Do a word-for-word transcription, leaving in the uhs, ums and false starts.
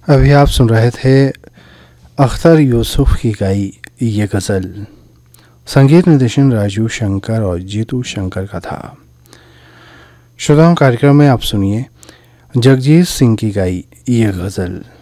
अभी आप सुन रहे थे अख्तर यूसुफ की गाई ये गज़ल। संगीत निर्देशन राजू शंकर और जीतू शंकर का था। श्रोताओं, कार्यक्रम में आप सुनिए जगजीत सिंह की गाई ये गज़ल।